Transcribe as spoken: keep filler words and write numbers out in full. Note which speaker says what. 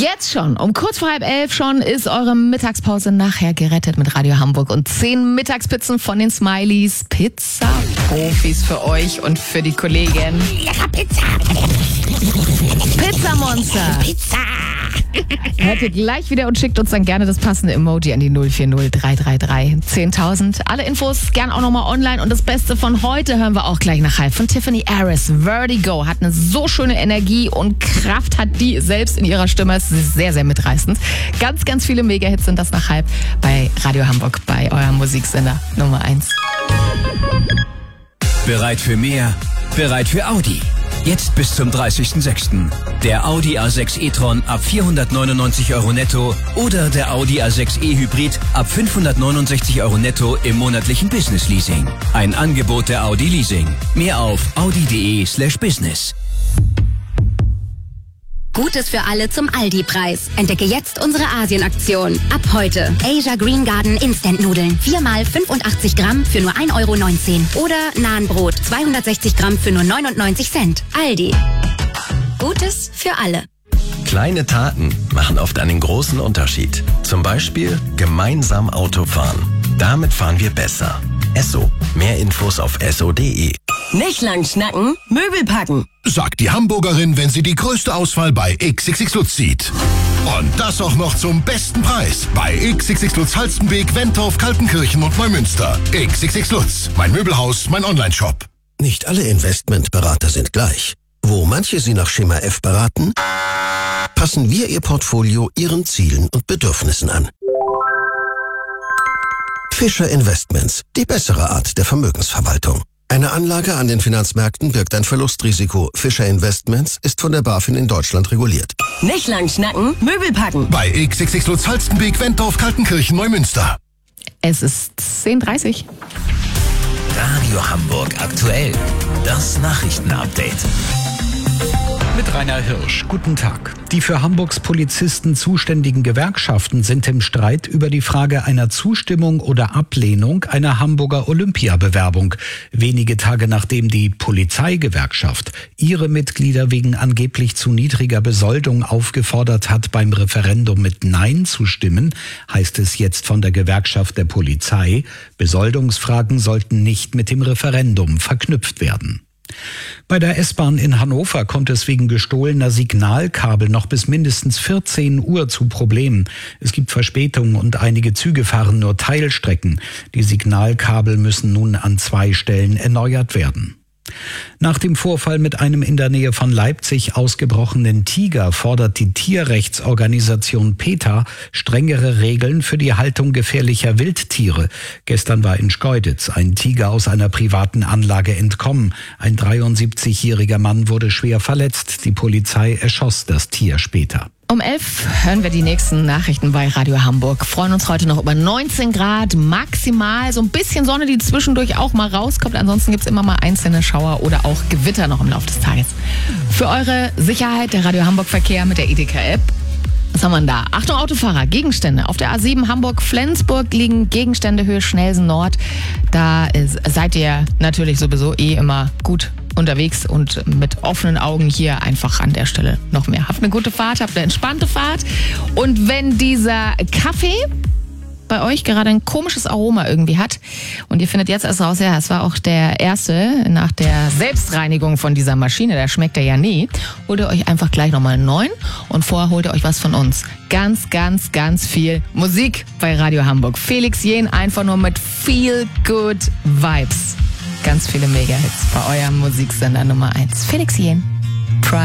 Speaker 1: Jetzt schon, um kurz vor halb elf schon, ist eure Mittagspause nachher gerettet mit Radio Hamburg und zehn Mittagspizzen von den Smileys. Pizza-Profis für euch und für die Kollegen.
Speaker 2: Lecker Pizza.
Speaker 1: Pizzamonster.
Speaker 2: Pizza.
Speaker 1: Hört ihr gleich wieder und schickt uns dann gerne das passende Emoji an die null vier null drei drei drei zehntausend. Alle Infos gern auch nochmal online und das Beste von heute hören wir auch gleich nach halb von Tiffany Harris. Vertigo hat eine so schöne Energie und Kraft hat die selbst in ihrer Stimme. Es ist sehr, sehr mitreißend. Ganz, ganz viele Mega-Hits sind das nach halb bei Radio Hamburg, bei eurem Musiksender Nummer eins.
Speaker 3: Bereit für mehr? Bereit für Audi? Jetzt bis zum dreißigsten sechsten Der Audi A sechs e-tron ab vierhundertneunundneunzig Euro netto oder der Audi A sechs e-Hybrid ab fünfhundertneunundsechzig Euro netto im monatlichen Business-Leasing. Ein Angebot der Audi Leasing. Mehr auf audi.de slash business.
Speaker 4: Gutes für alle zum Aldi-Preis. Entdecke jetzt unsere Asien-Aktion. Ab heute Asia Green Garden Instant-Nudeln. viermal fünfundachtzig Gramm für nur ein Euro neunzehn. Oder Nahenbrot zweihundertsechzig Gramm für nur neunundneunzig Cent. Aldi. Gutes für alle.
Speaker 5: Kleine Taten machen oft einen großen Unterschied. Zum Beispiel gemeinsam Auto fahren. Damit fahren wir besser. Esso. Mehr Infos auf esso punkt de.
Speaker 6: Nicht lang schnacken, Möbel packen.
Speaker 7: Sagt die Hamburgerin, wenn sie die größte Auswahl bei X X X Lutz sieht. Und das auch noch zum besten Preis. Bei X X X Lutz Halstenbeek, Wentorf, Kaltenkirchen und Neumünster. X X X Lutz, mein Möbelhaus, mein Onlineshop.
Speaker 8: Nicht alle Investmentberater sind gleich. Wo manche Sie nach Schema F beraten, passen wir Ihr Portfolio Ihren Zielen und Bedürfnissen an. Fischer Investments, die bessere Art der Vermögensverwaltung. Eine Anlage an den Finanzmärkten birgt ein Verlustrisiko. Fischer Investments ist von der BaFin in Deutschland reguliert.
Speaker 6: Nicht lang schnacken, Möbel packen.
Speaker 7: Bei X X X Lutz Halstenbeek, Wentorf, Kaltenkirchen, Neumünster.
Speaker 1: Es ist zehn Uhr dreißig.
Speaker 3: Radio Hamburg aktuell. Das Nachrichtenupdate.
Speaker 9: Mit Rainer Hirsch. Guten Tag. Die für Hamburgs Polizisten zuständigen Gewerkschaften sind im Streit über die Frage einer Zustimmung oder Ablehnung einer Hamburger Olympiabewerbung. Wenige Tage nachdem die Polizeigewerkschaft ihre Mitglieder wegen angeblich zu niedriger Besoldung aufgefordert hat, beim Referendum mit Nein zu stimmen, heißt es jetzt von der Gewerkschaft der Polizei, Besoldungsfragen sollten nicht mit dem Referendum verknüpft werden. Bei der S-Bahn in Hannover kommt es wegen gestohlener Signalkabel noch bis mindestens vierzehn Uhr zu Problemen. Es gibt Verspätungen und einige Züge fahren nur Teilstrecken. Die Signalkabel müssen nun an zwei Stellen erneuert werden. Nach dem Vorfall mit einem in der Nähe von Leipzig ausgebrochenen Tiger fordert die Tierrechtsorganisation PETA strengere Regeln für die Haltung gefährlicher Wildtiere. Gestern war in Schkeuditz ein Tiger aus einer privaten Anlage entkommen. Ein dreiundsiebzigjähriger Mann wurde schwer verletzt. Die Polizei erschoss das Tier später.
Speaker 1: Um elf hören wir die nächsten Nachrichten bei Radio Hamburg. Freuen uns heute noch über neunzehn Grad maximal. So ein bisschen Sonne, die zwischendurch auch mal rauskommt. Ansonsten gibt es immer mal einzelne Schauer oder auch Gewitter noch im Laufe des Tages. Für eure Sicherheit der Radio Hamburg Verkehr mit der E D K-App. Was haben wir denn da? Achtung Autofahrer, Gegenstände. Auf der A sieben Hamburg-Flensburg liegen Gegenstände Höhe Schnelsen Nord. Da ist, seid ihr natürlich sowieso eh immer gut unterwegs und mit offenen Augen hier einfach an der Stelle noch mehr. Habt eine gute Fahrt, habt eine entspannte Fahrt. Und wenn dieser Kaffee bei euch gerade ein komisches Aroma irgendwie hat und ihr findet jetzt erst raus, ja, es war auch der erste nach der Selbstreinigung von dieser Maschine, da schmeckt er ja nie, holt ihr euch einfach gleich nochmal einen neuen und vorher holt ihr euch was von uns. Ganz, ganz, ganz viel Musik bei Radio Hamburg. Felix Jähn einfach nur mit Feel Good Vibes. Ganz viele Mega-Hits bei eurem Musiksender Nummer eins. Felix Jähn.